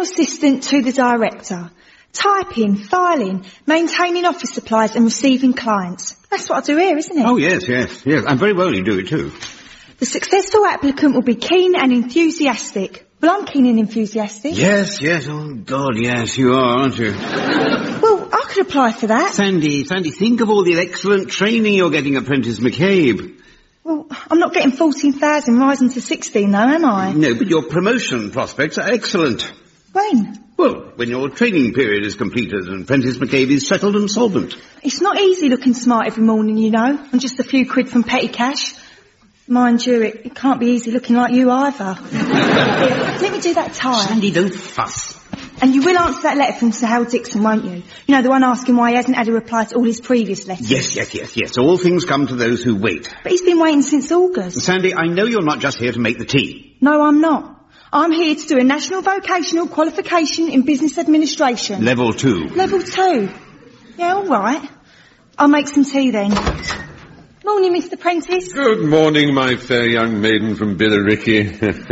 assistant to the director. Typing, filing, maintaining office supplies and receiving clients. That's what I do here, isn't it? Oh, yes. And very well you do it, too. The successful applicant will be keen and enthusiastic. Well, I'm keen and enthusiastic. Yes. Oh, God, yes, you are, aren't you? Well, I could apply for that. Sandy, think of all the excellent training you're getting at Prentice McCabe. Well, I'm not getting 14,000 rising to 16, though, am I? No, but your promotion prospects are excellent. When? Well, when your training period is completed and Prentice McCabe is settled and solvent. It's not easy looking smart every morning, you know, and just a few quid from petty cash. Mind you, it can't be easy looking like you either. Here, let me do that tie. Sandy, don't fuss. And you will answer that letter from Sir Howard Dixon, won't you? You know, the one asking why he hasn't had a reply to all his previous letters. Yes. All things come to those who wait. But he's been waiting since August. Sandy, I know you're not just here to make the tea. No, I'm not. I'm here to do a National Vocational Qualification in Business Administration. Level 2. Level 2? Yeah, all right. I'll make some tea then. Morning, Mr. Prentice. Good morning, my fair young maiden from Billericay.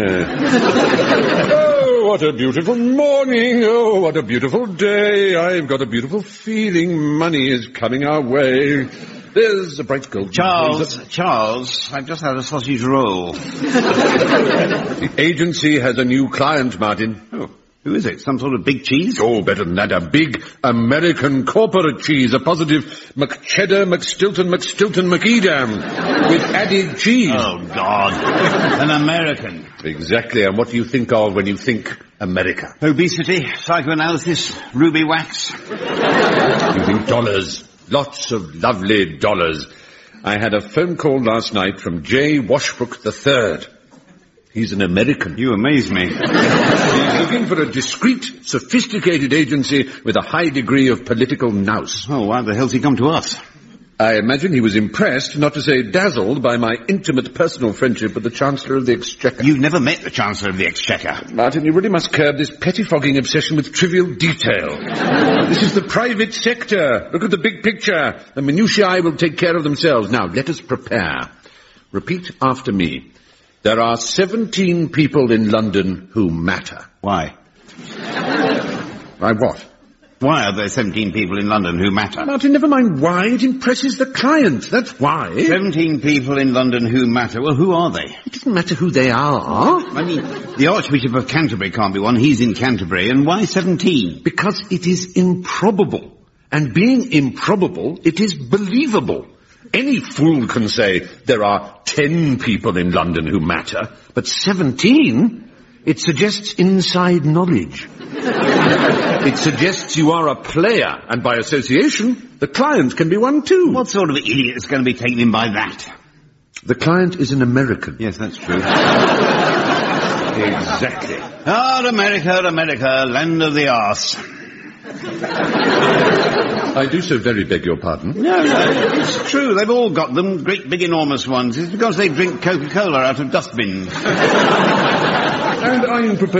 Oh, what a beautiful morning. Oh, what a beautiful day. I've got a beautiful feeling money is coming our way. There's a bright gold... Charles, I've just had a sausage roll. The agency has a new client, Martin. Oh, who is it? Some sort of big cheese? Oh, better than that. A big American corporate cheese. A positive McCheddar, McStilton, McEdam. With added cheese. Oh, God. An American. Exactly. And what do you think of when you think America? Obesity, psychoanalysis, ruby wax. You think dollars. Lots of lovely dollars. I had a phone call last night from J. Washbrook III. He's an American. You amaze me. He's looking for a discreet, sophisticated agency with a high degree of political nous. Oh, why the hell's he come to us? I imagine he was impressed, not to say dazzled, by my intimate personal friendship with the Chancellor of the Exchequer. You've never met the Chancellor of the Exchequer. Martin, you really must curb this pettifogging obsession with trivial detail. This is the private sector. Look at the big picture. The minutiae will take care of themselves. Now, let us prepare. Repeat after me. There are 17 people in London who matter. Why? Why what? Why are there 17 people in London who matter? Martin, never mind why. It impresses the client. That's why. 17 people in London who matter. Well, who are they? It doesn't matter who they are. I mean, the Archbishop of Canterbury can't be one. He's in Canterbury. And why 17? Because it is improbable. And being improbable, it is believable. Any fool can say there are 10 people in London who matter. But 17? It suggests inside knowledge. It suggests you are a player, and by association, the client can be one too. What sort of idiot is going to be taken in by that? The client is an American. Yes, that's true. Exactly. Ah, America, land of the arse. I do so very beg your pardon. No, it's true. They've all got them, great big enormous ones. It's because they drink Coca-Cola out of dustbins. And are you prepared